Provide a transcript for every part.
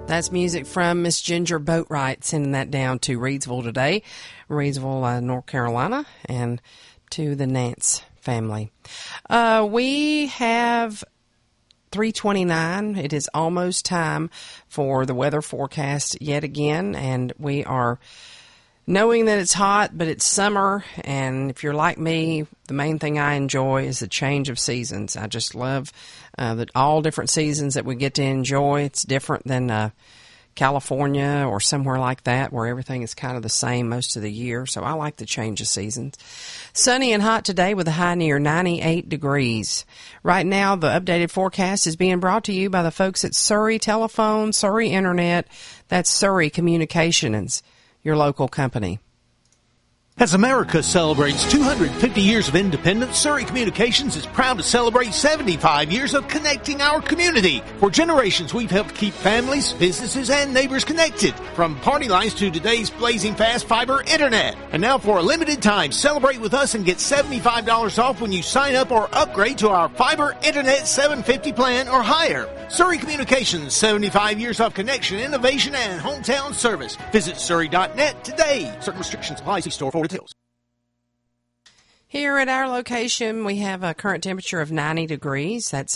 That's music from Miss Ginger Boatwright, sending that down to Reidsville today, Reidsville, North Carolina, and to the Nance family. We have 3:29. It is almost time for the weather forecast yet again, and we are knowing that it's hot, but it's summer, and if you're like me, the main thing I enjoy is the change of seasons. I just love all different seasons that we get to enjoy. It's different than California or somewhere like that where everything is kind of the same most of the year, so I like the change of seasons. Sunny and hot today with a high near 98 degrees. Right now, the updated forecast is being brought to you by the folks at Surrey Telephone, Surrey Internet. That's Surrey Communications, your local company. As America celebrates 250 years of independence, Surrey Communications is proud to celebrate 75 years of connecting our community. For generations, we've helped keep families, businesses, and neighbors connected. From party lines to today's blazing fast fiber internet. And now for a limited time, celebrate with us and get $75 off when you sign up or upgrade to our fiber internet 750 plan or higher. Surrey Communications, 75 years of connection, innovation, and hometown service. Visit surrey.net today. Certain restrictions apply. See store for details. Here at our location, we have a current temperature of 90 degrees. That's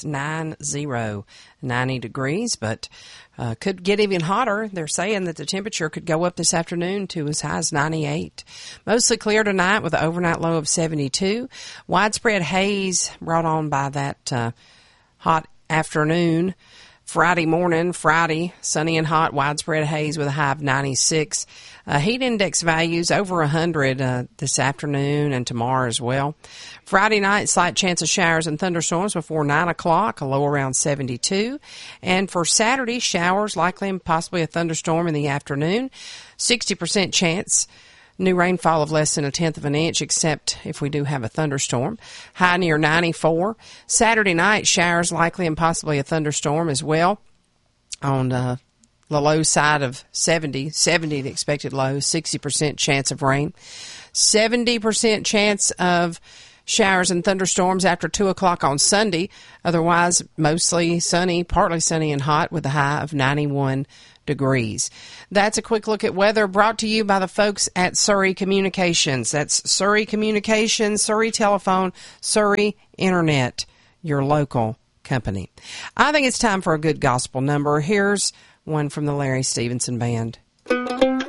90 degrees, but could get even hotter. They're saying that the temperature could go up this afternoon to as high as 98. Mostly clear tonight with an overnight low of 72. Widespread haze brought on by that hot afternoon. Friday morning, sunny and hot, widespread haze with a high of 96. Heat index values over 100 this afternoon and tomorrow as well. Friday night, slight chance of showers and thunderstorms before 9 o'clock, a low around 72. And for Saturday, showers, likely and possibly a thunderstorm in the afternoon. 60% chance. New rainfall of less than 1/10 of an inch, except if we do have a thunderstorm. High near 94. Saturday night, showers likely and possibly a thunderstorm as well. On the low side of 70 the expected low, 60% chance of rain. 70% chance of showers and thunderstorms after 2 o'clock on Sunday. Otherwise, mostly sunny, partly sunny and hot with a high of 91 degrees. That's a quick look at weather brought to you by the folks at Surrey Communications. That's Surrey Communications, Surrey Telephone, Surrey Internet, your local company. I think it's time for a good gospel number. Here's one from the Larry Stevenson Band.